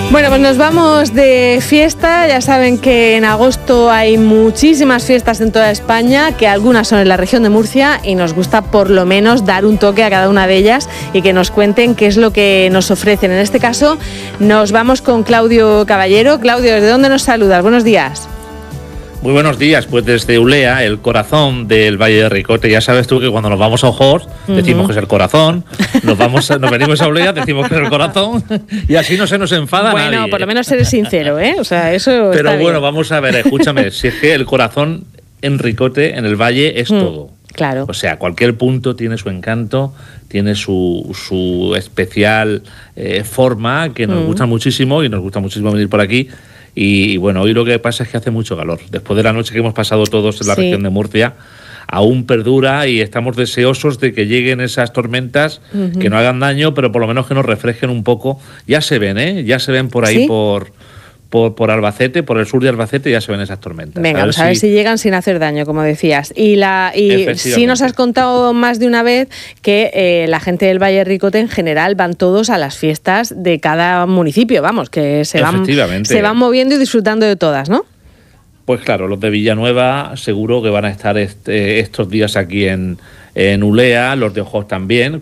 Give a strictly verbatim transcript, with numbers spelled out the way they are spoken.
Bueno, pues nos vamos de fiesta. Ya saben que en agosto hay muchísimas fiestas en toda España, que algunas son en la región de Murcia, y nos gusta por lo menos dar un toque a cada una de ellas y que nos cuenten qué es lo que nos ofrecen. En este caso nos vamos con Claudio Caballero. Claudio, ¿desde dónde nos saludas? Buenos días. Muy buenos días, pues desde Ulea, el corazón del Valle de Ricote. Ya sabes tú que cuando nos vamos a Ojos decimos uh-huh. que es el corazón, nos vamos a, nos venimos a Ulea, decimos que es el corazón, y así no se nos enfada bueno, nadie. Bueno, por lo menos eres sincero, ¿eh? O sea, eso Pero está bueno, bien. Vamos a ver, escúchame, si es que el corazón en Ricote, en el Valle, es mm, todo. Claro. O sea, cualquier punto tiene su encanto, tiene su, su especial eh, forma, que nos mm. gusta muchísimo, y nos gusta muchísimo venir por aquí. Y, y bueno, hoy lo que pasa es que hace mucho calor. Después de la noche que hemos pasado todos en la sí. región de Murcia, aún perdura y estamos deseosos de que lleguen esas tormentas uh-huh. que no hagan daño, pero por lo menos que nos refresquen un poco. Ya se ven, ¿eh? Ya se ven por ahí, ¿sí? por, por, por Albacete, por el sur de Albacete, ya se ven esas tormentas. Venga, a ver, pues a ver si... si llegan sin hacer daño, como decías. Y, la, y sí nos has contado más de una vez que eh, la gente del Valle de Ricote en general van todos a las fiestas de cada municipio, vamos, que se van, se van moviendo y disfrutando de todas, ¿no? Pues claro, los de Villanueva seguro que van a estar este, estos días aquí en, en Ulea, los de Ojos también.